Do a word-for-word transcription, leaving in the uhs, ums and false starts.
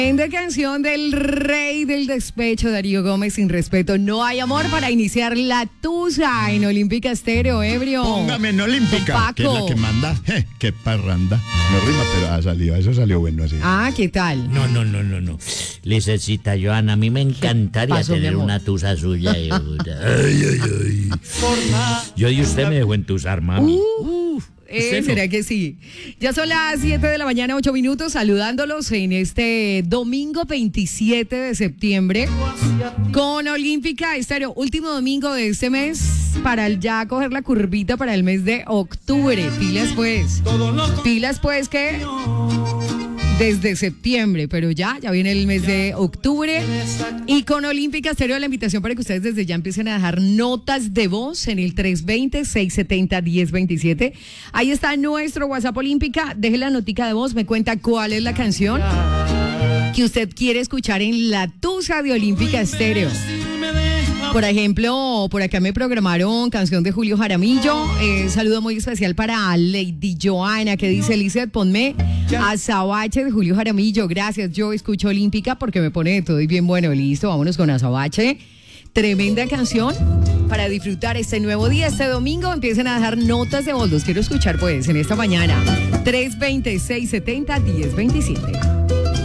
Tremenda canción del rey del despecho, Darío Gómez, Sin Respeto. No hay amor para iniciar la tusa en Olímpica Estéreo, ebrio. Póngame en Olímpica, que es la que manda. Je, qué parranda. No rima, pero ha salido, eso salió bueno así. Ah, ¿qué tal? No, no, no, no, no. Licencita Joana, a mí me encantaría pasó, tener una tusa suya. Ay, ay, ay. Yo y usted me dejó entusar, mami. Uh, eh, no. ¿Será que sí? Ya son las siete de la mañana, ocho minutos, saludándolos en este domingo veintisiete de septiembre con Olímpica Estéreo. Último domingo de este mes para ya coger la curvita para el mes de octubre. Pilas pues. Pilas pues que desde septiembre, pero ya, ya viene el mes de octubre. Y con Olímpica Estéreo la invitación para que ustedes desde ya empiecen a dejar notas de voz en el tres dos cero, seis siete cero, uno cero dos siete. Ahí está nuestro WhatsApp Olímpica. Deje la notica de voz, me cuenta cuál es la canción que usted quiere escuchar en la tusa de Olímpica Estéreo. Por ejemplo, por acá me programaron canción de Julio Jaramillo. Eh, saludo muy especial para Lady Joana, que dice: Lizeth, ponme Azabache de Julio Jaramillo. Gracias, yo escucho Olímpica porque me pone de todo y bien bueno. Listo, vámonos con Azabache. Tremenda canción para disfrutar este nuevo día, este domingo. Empiecen a dejar notas de voz. Los quiero escuchar pues en esta mañana. tres dos cero, seis siete cero, uno cero dos siete.